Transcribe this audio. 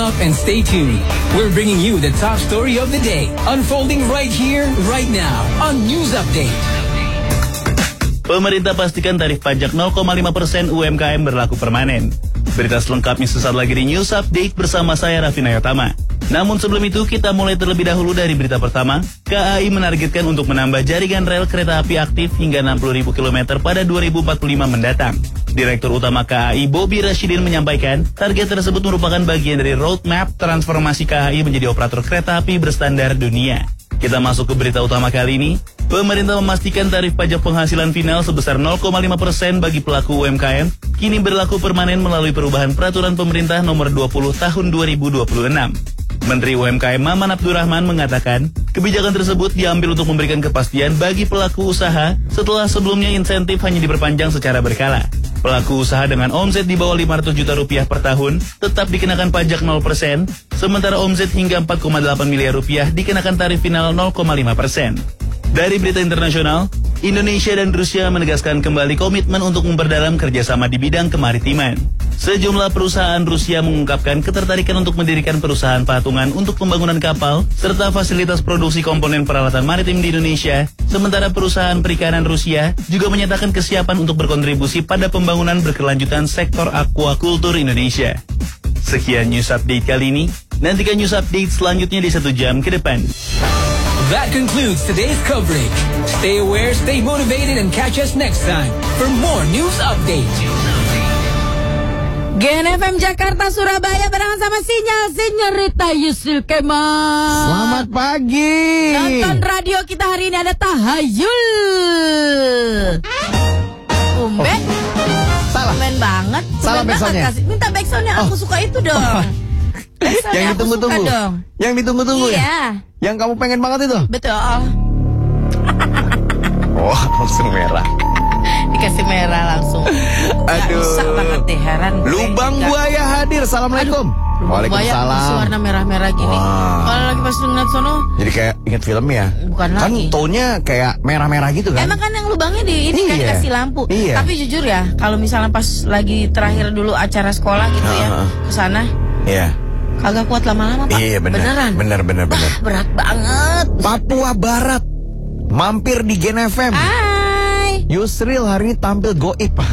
up and stay tuned. We're bringing you the top story of the day, unfolding right here, right now, on News Update. Pemerintah pastikan tarif pajak 0,5% UMKM berlaku permanen. Berita selengkapnya sesaat lagi di News Update bersama saya Raffi Nayotama. Namun sebelum itu kita mulai terlebih dahulu dari berita pertama. KAI menargetkan untuk menambah jaringan rel kereta api aktif hingga 60.000 km pada 2045 mendatang. Direktur Utama KAI Bobi Rashidin menyampaikan target tersebut merupakan bagian dari roadmap transformasi KAI menjadi operator kereta api berstandar dunia. Kita masuk ke berita utama kali ini. Pemerintah memastikan tarif pajak penghasilan final sebesar 0,5% bagi pelaku UMKM kini berlaku permanen melalui perubahan peraturan pemerintah nomor 20 tahun 2026. Menteri UMKM Maman Abdurrahman mengatakan, kebijakan tersebut diambil untuk memberikan kepastian bagi pelaku usaha setelah sebelumnya insentif hanya diperpanjang secara berkala. Pelaku usaha dengan omset di bawah 500 juta rupiah per tahun tetap dikenakan pajak 0%, sementara omset hingga 4,8 miliar rupiah dikenakan tarif final 0,5%. Dari berita internasional, Indonesia dan Rusia menegaskan kembali komitmen untuk memperdalam kerjasama di bidang kemaritiman. Sejumlah perusahaan Rusia mengungkapkan ketertarikan untuk mendirikan perusahaan patungan untuk pembangunan kapal serta fasilitas produksi komponen peralatan maritim di Indonesia, sementara perusahaan perikanan Rusia juga menyatakan kesiapan untuk berkontribusi pada pembangunan berkelanjutan sektor aquaculture Indonesia. Sekian News Update kali ini, nantikan News Update selanjutnya di 1 jam ke depan. That concludes today's coverage. Stay aware, stay motivated, and catch us next time for more News Update. Gen FM Jakarta Surabaya bareng sama Sinyal Senyorita Yusril Kemal. Selamat pagi. Nonton radio kita hari ini ada Tahayul. Tumben. Salah. Tumben banget. Salah backsoundnya. Minta backsoundnya, aku suka itu dong. Yang ditunggu-tunggu. Yang ditunggu-tunggu iya. ya? Yang kamu pengen banget itu? Betul. Oh, langsung merah. Dikasih merah langsung. Aduh. Rusak banget deh, heran. Lubang buaya hadir. Assalamualaikum. Waalaikumsalam. Buaya warna merah-merah gini. Wah. Kalau lagi pas ngeliat sono, jadi kayak inget film ya? Bukan kan lagi. tone-nya kayak merah-merah gitu kan? Emang kan yang lubangnya di ini kan Iya. dikasih lampu. Iya. Tapi jujur ya, kalau misalnya pas lagi terakhir dulu acara sekolah gitu ya, ke sana, Iya. kagak kuat lama-lama, Pak. Iya benar. Beneran. Bener. Berat banget. Papua Barat mampir di Gen FM. Hai. Yusril hari ini tampil goib.